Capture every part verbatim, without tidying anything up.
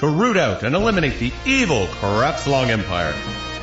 to root out and eliminate the evil Crapslong Empire.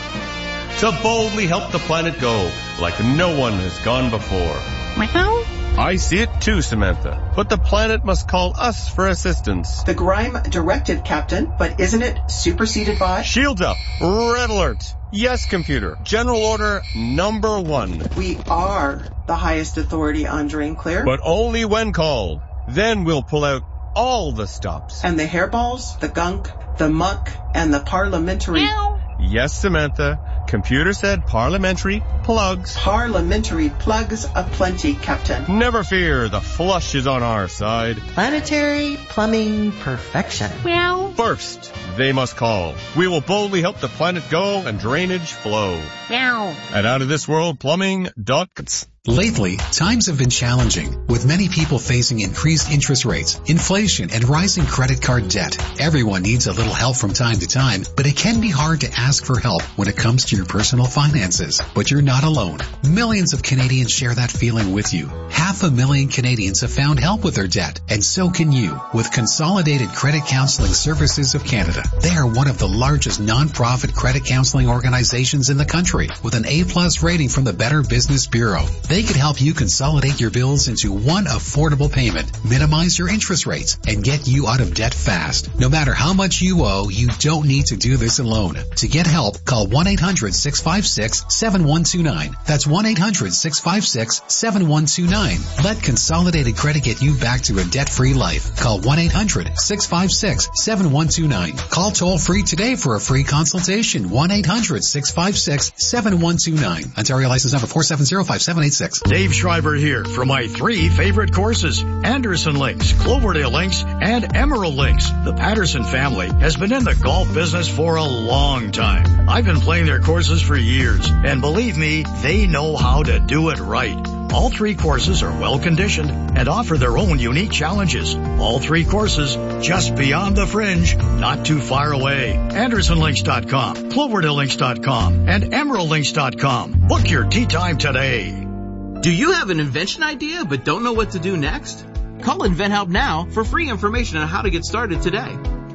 To boldly help the planet go like no one has gone before. Meow. I see it too, Samantha, but the planet must call us for assistance. The Grime directive, Captain, but isn't it superseded by? Shields up. Red alert. Yes, computer. General order number one. We are the highest authority on Drain Clear. But only when called. Then we'll pull out all the stops. And the hairballs, the gunk, the muck, and the parliamentary... Meow. Yes, Samantha. Computer said parliamentary plugs. Parliamentary plugs aplenty, Captain. Never fear, the flush is on our side. Planetary plumbing perfection. Meow. First, they must call. We will boldly help the planet go and drainage flow. Meow. At out of this world plumbing dot com. Lately, times have been challenging, with many people facing increased interest rates, inflation, and rising credit card debt. Everyone needs a little help from time to time, but it can be hard to ask for help when it comes to your personal finances. But you're not alone. Millions of Canadians share that feeling with you. Half a million Canadians have found help with their debt, and so can you with Consolidated Credit Counseling Services of Canada. They are one of the largest non-profit credit counseling organizations in the country, with an A-plus rating from the Better Business Bureau. They can help you consolidate your bills into one affordable payment, minimize your interest rates, and get you out of debt fast. No matter how much you owe, you don't need to do this alone. To get help, call one eight hundred six five six seven one two nine. That's one eight hundred six five six seven one two nine. Let Consolidated Credit get you back to a debt-free life. Call one eight hundred six five six seven one two nine. Call toll-free today for a free consultation. one eight hundred six five six seven one two nine. Ontario license number four seven zero five seven eight six. Dave Schreiber here for my three favorite courses, Anderson Links, Cloverdale Links, and Emerald Links. The Patterson family has been in the golf business for a long time. I've been playing their courses for years, and believe me, they know how to do it right. All three courses are well conditioned and offer their own unique challenges. All three courses just beyond the fringe, not too far away. Anderson Links dot com, Cloverdale Links dot com, and Emerald Links dot com. Book your tee time today. Do you have an invention idea but don't know what to do next? Call InventHelp now for free information on how to get started today.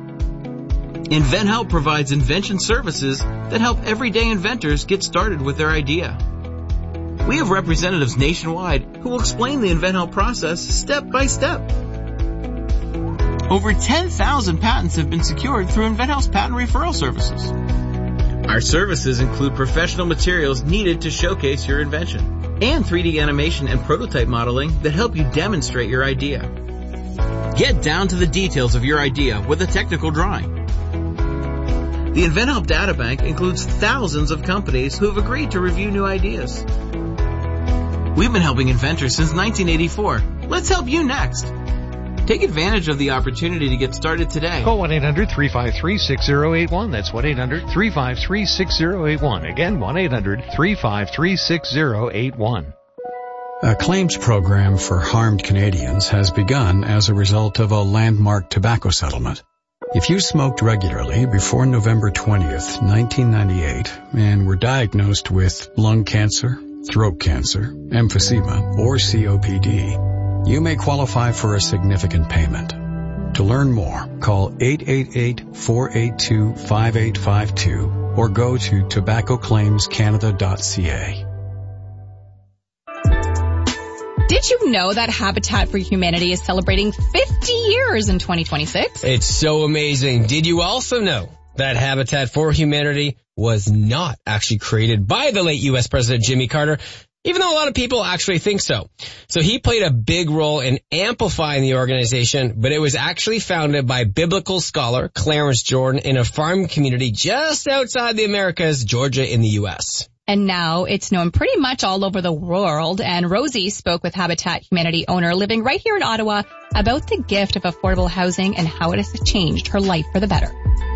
InventHelp provides invention services that help everyday inventors get started with their idea. We have representatives nationwide who will explain the InventHelp process step by step. Over ten thousand patents have been secured through InventHelp's patent referral services. Our services include professional materials needed to showcase your invention, and three D animation and prototype modeling that help you demonstrate your idea. Get down to the details of your idea with a technical drawing. The InventHelp Databank includes thousands of companies who have agreed to review new ideas. We've been helping inventors since nineteen eighty-four. Let's help you next. Take advantage of the opportunity to get started today. Call one eight hundred three five three six zero eight one. That's one eight hundred three five three six zero eight one. Again, one eight hundred three five three six zero eight one. A claims program for harmed Canadians has begun as a result of a landmark tobacco settlement. If you smoked regularly before November twentieth, nineteen ninety-eight, and were diagnosed with lung cancer, throat cancer, emphysema, or C O P D, you may qualify for a significant payment. To learn more, call eight eight eight, four eight two, five eight five two or go to tobacco claims canada dot c a. Did you know that Habitat for Humanity is celebrating fifty years in twenty twenty-six? It's so amazing. Did you also know that Habitat for Humanity was not actually created by the late U S President Jimmy Carter, even though a lot of people actually think so? So he played a big role in amplifying the organization, but it was actually founded by biblical scholar Clarence Jordan in a farm community just outside the Americas, Georgia in the U S. And now it's known pretty much all over the world. And Rosie spoke with Habitat Humanity owner living right here in Ottawa about the gift of affordable housing and how it has changed her life for the better.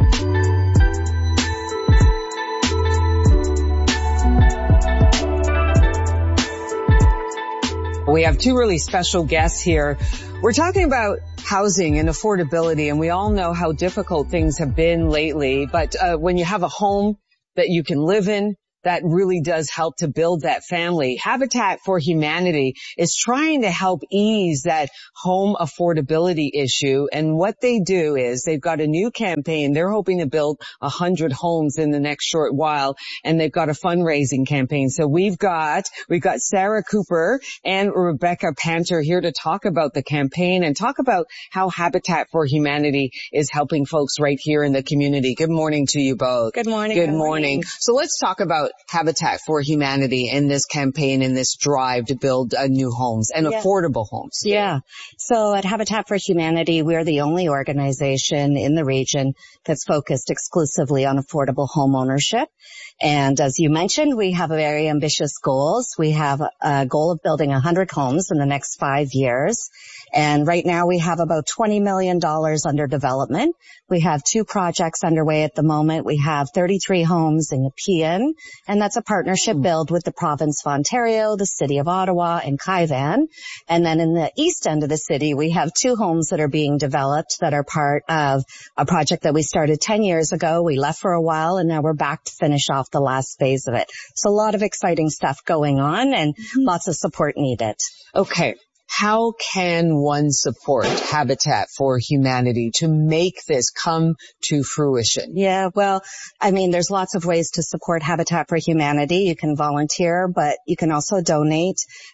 We have two really special guests here. We're talking about housing and affordability, and we all know how difficult things have been lately. But uh, when you have a home that you can live in, that really does help to build that family. Habitat for Humanity is trying to help ease that home affordability issue. And what they do is they've got a new campaign. They're hoping to build a hundred homes in the next short while. And they've got a fundraising campaign. So we've got, we've got Sarah Cooper and Rebecca Panter here to talk about the campaign and talk about how Habitat for Humanity is helping folks right here in the community. Good morning to you both. Good morning. Good, good morning. morning. So let's talk about Habitat for Humanity in this campaign, in this drive to build uh, new homes and yeah. affordable homes. Yeah. So at Habitat for Humanity, we're the only organization in the region that's focused exclusively on affordable home ownership. And as you mentioned, we have very ambitious goals. We have a goal of building one hundred homes in the next five years. And right now we have about twenty million dollars under development. We have two projects underway at the moment. We have thirty-three homes in Nepean, and that's a partnership build with the province of Ontario, the city of Ottawa, and Kaivan. And then in the east end of the city, we have two homes that are being developed that are part of a project that we started ten years ago. We left for a while, and now we're back to finish off the last phase of it. So a lot of exciting stuff going on and mm-hmm. lots of support needed. Okay. How can one support Habitat for Humanity to make this come to fruition? Yeah, well, I mean, there's lots of ways to support Habitat for Humanity. You can volunteer, but you can also donate.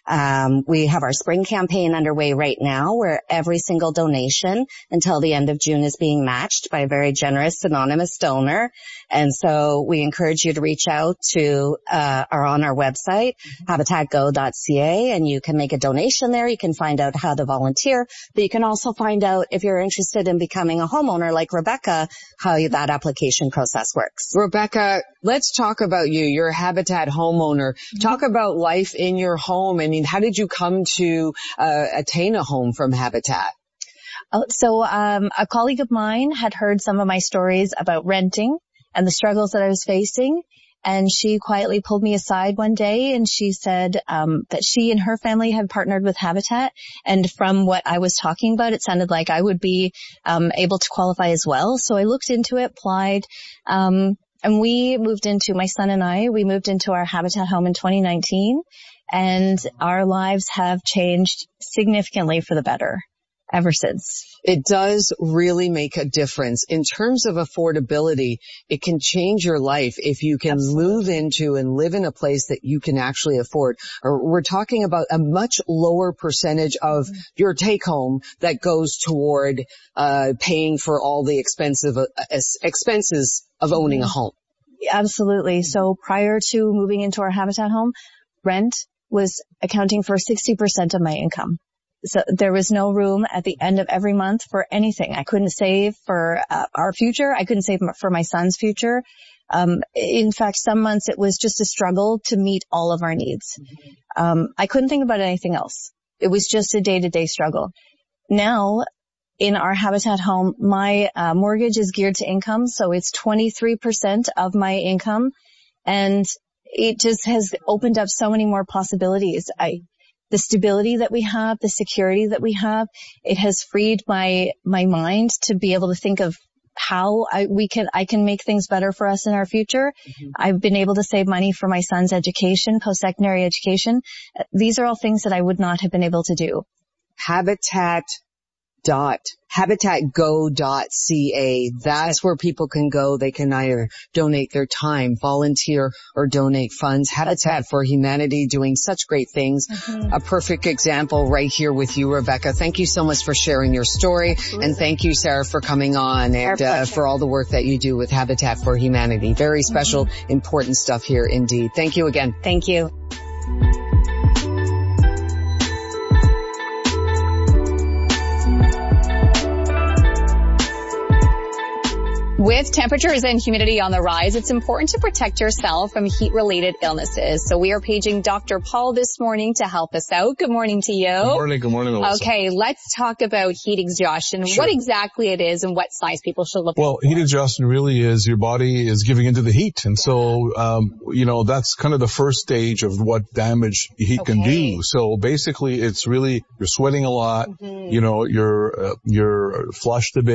Um, we have our spring campaign underway right now where every single donation until the end of June is being matched by a very generous anonymous donor. And so we encourage you to reach out to, uh, or on our website, habitat go dot c a, and you can make a donation there. You can find out how to volunteer, but you can also find out if you're interested in becoming a homeowner like Rebecca, how you, that application process works. Rebecca, let's talk about you. You're a Habitat homeowner. Talk about life in your home. I mean, how did you come to uh, attain a home from Habitat? Oh, so um, a colleague of mine had heard some of my stories about renting and the struggles that I was facing. And she quietly pulled me aside one day and she said um that she and her family had partnered with Habitat. And from what I was talking about, it sounded like I would be um able to qualify as well. So I looked into it, applied, um and we moved into, my son and I, we moved into our Habitat home in twenty nineteen. And our lives have changed significantly for the better ever since. It does really make a difference. In terms of affordability, it can change your life if you can Absolutely. Move into and live in a place that you can actually afford. Or we're talking about a much lower percentage of mm-hmm. your take home that goes toward uh paying for all the expensive uh, expenses of owning mm-hmm. a home. Absolutely. So prior to moving into our Habitat home, rent was accounting for sixty percent of my income. So there was no room at the end of every month for anything. I couldn't save for uh, our future. I couldn't save for my son's future. Um, in fact, some months it was just a struggle to meet all of our needs. Um, I couldn't think about anything else. It was just a day-to-day struggle. Now, in our Habitat home, my uh, mortgage is geared to income, so it's twenty-three percent of my income, and it just has opened up so many more possibilities. I The stability that we have, the security that we have, it has freed my, my mind to be able to think of how I, we can, I can make things better for us in our future. Mm-hmm. I've been able to save money for my son's education, post-secondary education. These are all things that I would not have been able to do. Habitat dot habitat go dot c a. That's where people can go. They can either donate their time, volunteer, or donate funds. Habitat for Humanity doing such great things. Mm-hmm. A perfect example right here with you, Rebecca. Thank you so much for sharing your story. Absolutely. And thank you, Sarah, for coming on and uh, for all the work that you do with Habitat for Humanity. Very special, mm-hmm. important stuff here indeed. Thank you again. Thank you. With temperatures and humidity on the rise, it's important to protect yourself from heat-related illnesses. So we are paging Doctor Paul this morning to help us out. Good morning to you. Good morning. Good morning, Alyssa. Okay, let's talk about heat exhaustion, sure. What exactly it is and what signs people should look well, for. Well, heat exhaustion really is your body is giving into the heat. And so, um, you know, that's kind of the first stage of what damage heat okay. can do. So basically, it's really, you're sweating a lot, mm-hmm. you know, you're, uh, you're flushed a bit.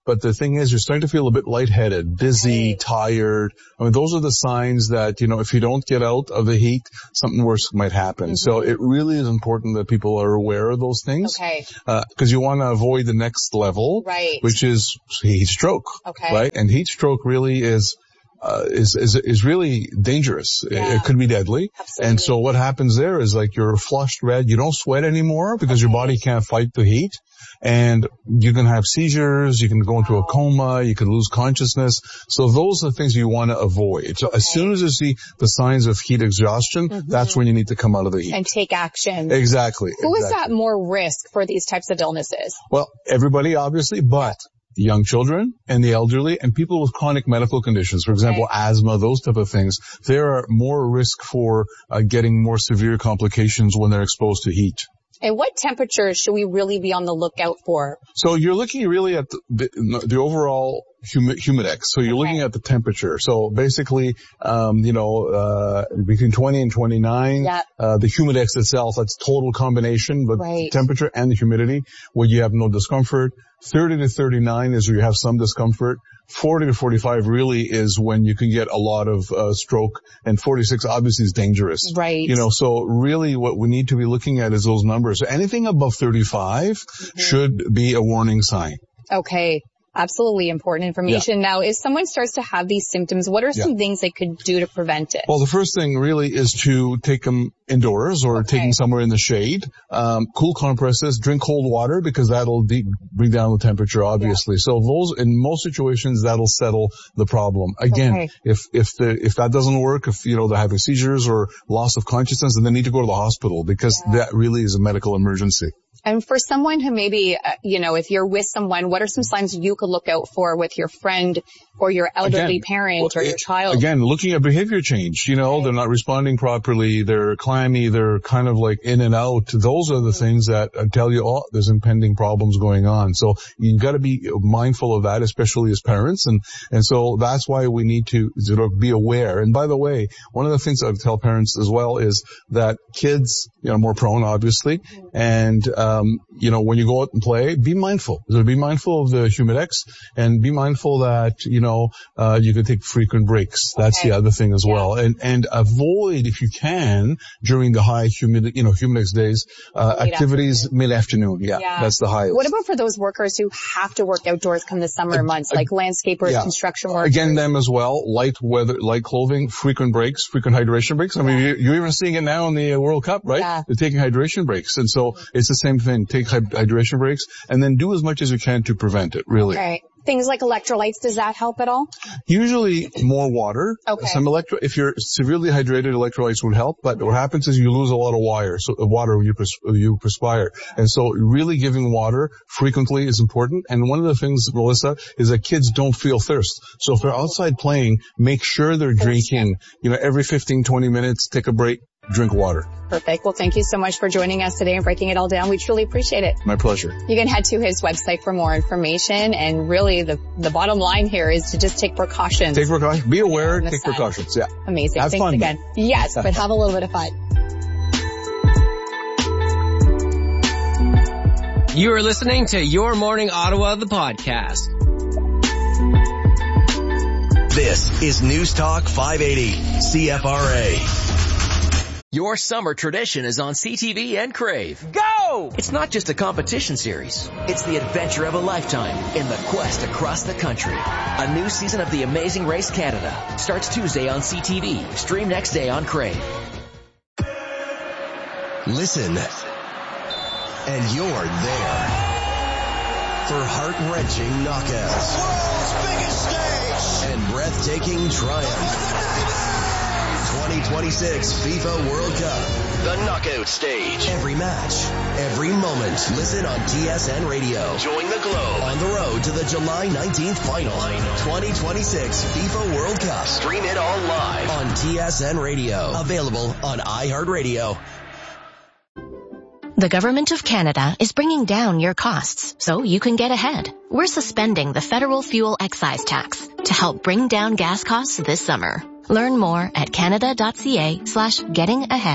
but the thing is you're starting to feel a bit lightheaded, dizzy, tired. I mean, those are the signs that, you know, if you don't get out of the heat, something worse might happen. Mm-hmm. So it really is important that people are aware of those things. Okay. Uh, cause you want to avoid the next level. Right. Which is heat stroke. Okay. Right? And heat stroke really is Uh, is, is, is really dangerous. Yeah. It, it could be deadly. Absolutely. And so what happens there is like you're flushed red. You don't sweat anymore because okay. your body can't fight the heat. And you can have seizures. You can go into wow. a coma. You can lose consciousness. So those are things you want to avoid. So okay. as soon as you see the signs of heat exhaustion, mm-hmm. that's when you need to come out of the heat. And take action. Exactly. Who exactly. is at more risk for these types of illnesses? Well, everybody obviously, but young children and the elderly and people with chronic medical conditions, for example, okay. asthma, those type of things, there are more risk for uh, getting more severe complications when they're exposed to heat. And what temperatures should we really be on the lookout for? So you're looking really at the, the, the overall humi- humidex. So you're okay. looking at the temperature. So basically, um, you know, uh, between twenty and twenty-nine, yeah. uh, the humidex itself, that's total combination, but right. temperature and the humidity where you have no discomfort. thirty to thirty-nine is where you have some discomfort. forty to forty-five really is when you can get a lot of uh, stroke, and forty-six obviously is dangerous. Right. You know, so really what we need to be looking at is those numbers. So anything above thirty-five mm-hmm. should be a warning sign. Okay. Absolutely important information. Yeah. Now, if someone starts to have these symptoms, what are some yeah. things they could do to prevent it? Well, the first thing really is to take them indoors or okay. take them somewhere in the shade. Um, cool compresses, drink cold water because that'll de- bring down the temperature, obviously. Yeah. So those, in most situations, that'll settle the problem. Again, okay. if, if the, if that doesn't work, if, you know, they're having seizures or loss of consciousness, then they need to go to the hospital because yeah. that really is a medical emergency. And for someone who maybe, uh, you know, if you're with someone, what are some signs you could look out for with your friend or your elderly again, parent or your child? Again, looking at behavior change, you know, right. they're not responding properly, they're clammy, they're kind of like in and out. Those are the mm-hmm. things that tell you, oh, there's impending problems going on. So you've got to be mindful of that, especially as parents. And, and so that's why we need to sort of be aware. And by the way, one of the things I tell parents as well is that kids, you know, more prone, obviously, mm-hmm. and, um, you know, when you go out and play, be mindful. So be mindful of the humidex and be mindful that, you know, uh, you can take frequent breaks. That's okay. the other thing as yeah. well. And, and avoid, if you can, during the high humid, you know, humidex days, uh, activities mid-afternoon. Yeah, yeah. That's the highest. What about for those workers who have to work outdoors come the summer uh, months, like uh, landscapers, yeah. construction workers? Again, them as well. Light weather, light clothing, frequent breaks, frequent hydration breaks. I mean, yeah. you're, you're even seeing it now in the World Cup, right? Yeah. They're taking hydration breaks. And so it's the same thing. Take hydration breaks and then do as much as you can to prevent it, really. Right. Things like electrolytes, does that help at all? Usually more water. Okay. Some electro, if you're severely hydrated, electrolytes would help, but what happens is you lose a lot of wire, so water when you, pers- you perspire. And so really giving water frequently is important. And one of the things, Melissa, is that kids don't feel thirst. So if they're outside playing, make sure they're drinking, you know, every fifteen, twenty minutes, take a break. Drink water. Perfect. Well, thank you so much for joining us today and breaking it all down. We truly appreciate it. My pleasure. You can head to his website for more information. And really, the, the bottom line here is to just take precautions. Take precautions. Be aware. Take sun. precautions. Yeah. Amazing. Have Thanks fun, again. man. Yes, but have a little bit of fun. You are listening to Your Morning Ottawa, the podcast. This is News Talk five eighty, C F R A. Your summer tradition is on C T V and Crave. Go! It's not just a competition series. It's the adventure of a lifetime in the quest across the country. A new season of The Amazing Race Canada starts Tuesday on C T V. Stream next day on Crave. Listen, and you're there for heart-wrenching knockouts. World's biggest stage! And breathtaking triumph. twenty twenty-six FIFA World Cup. The knockout stage. Every match, every moment. Listen on T S N Radio. Join the globe. On the road to the July nineteenth final. twenty twenty-six FIFA World Cup. Stream it all live. On T S N Radio. Available on iHeartRadio. The Government of Canada is bringing down your costs so you can get ahead. We're suspending the federal fuel excise tax to help bring down gas costs this summer. Learn more at canada.ca slash getting ahead.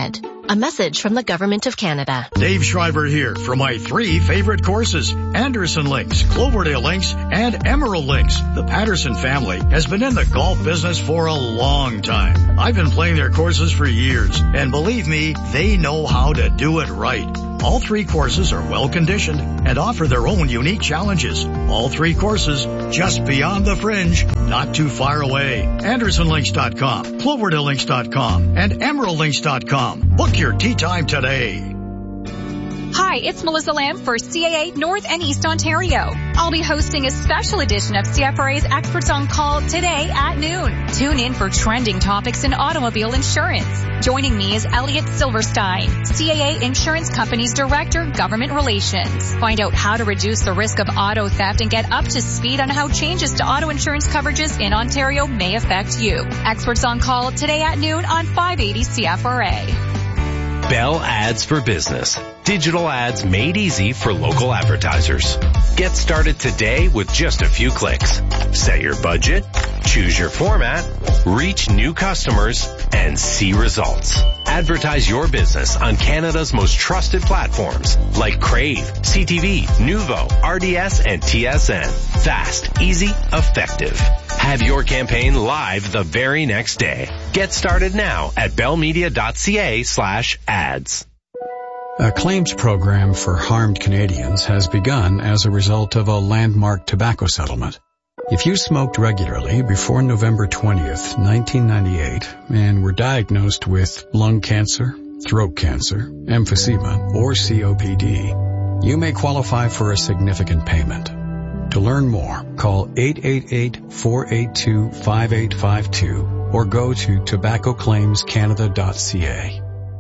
A message from the Government of Canada. Dave Schreiber here for my three favorite courses. Anderson Links, Cloverdale Links, and Emerald Links. The Patterson family has been in the golf business for a long time. I've been playing their courses for years, and believe me, they know how to do it right. All three courses are well conditioned and offer their own unique challenges. All three courses just beyond the fringe, not too far away. Anderson Links dot com, Cloverdale Links dot com, and Emerald Links dot com. Book your tee time today. Hi, it's Melissa Lamb for C A A North and East Ontario. I'll be hosting a special edition of C F R A's Experts on Call today at noon. Tune in for trending topics in automobile insurance. Joining me is Elliot Silverstein, C A A Insurance Company's Director, Government Relations. Find out how to reduce the risk of auto theft and get up to speed on how changes to auto insurance coverages in Ontario may affect you. Experts on Call today at noon on five eighty C F R A. Bell Ads for Business. Digital ads made easy for local advertisers. Get started today with just a few clicks. Set your budget, choose your format, reach new customers, and see results. Advertise your business on Canada's most trusted platforms like Crave, C T V, Nuvo, R D S, and T S N. Fast, easy, effective. Have your campaign live the very next day. Get started now at bellmedia.ca slash ads. A claims program for harmed Canadians has begun as a result of a landmark tobacco settlement. If you smoked regularly before November twentieth, nineteen ninety-eight, and were diagnosed with lung cancer, throat cancer, emphysema, or C O P D, you may qualify for a significant payment. To learn more, call eight eight eight, four eight two, five eight five two or go to tobacco claims canada dot c a.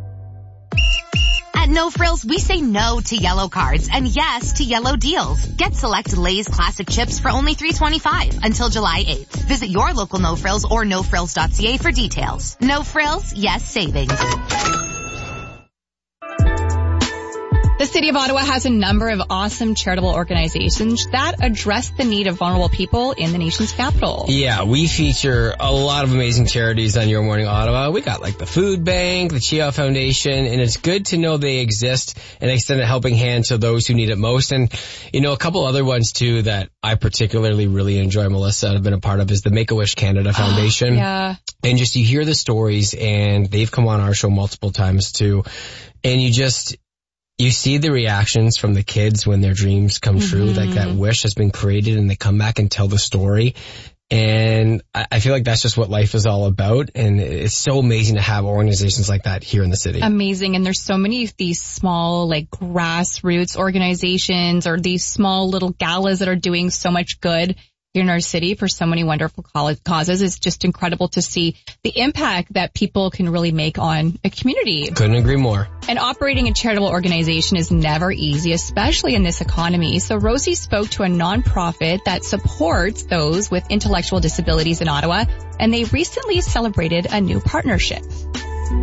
At No Frills, we say no to yellow cards and yes to yellow deals. Get select Lay's classic chips for only three twenty-five until July eighth. Visit your local No Frills or no frills dot c a for details. No Frills, yes savings. The City of Ottawa has a number of awesome charitable organizations that address the need of vulnerable people in the nation's capital. Yeah, we feature a lot of amazing charities on Your Morning Ottawa. We got like the Food Bank, the Chia Foundation, and it's good to know they exist and extend a helping hand to those who need it most. And, you know, a couple other ones too that I particularly really enjoy, Melissa, and I've been a part of is the Make-A-Wish Canada Foundation. Yeah. And just you hear the stories, and they've come on our show multiple times too, and you just... You see the reactions from the kids when their dreams come mm-hmm. true, like that wish has been created and they come back and tell the story. And I feel like that's just what life is all about. And it's so amazing to have organizations like that here in the city. Amazing. And there's so many of these small, like grassroots organizations or these small little galas that are doing so much good here in our city for so many wonderful causes. It's just incredible to see the impact that people can really make on a community. Couldn't agree more. And operating a charitable organization is never easy, especially in this economy. So Rosie spoke to a nonprofit that supports those with intellectual disabilities in Ottawa, and they recently celebrated a new partnership.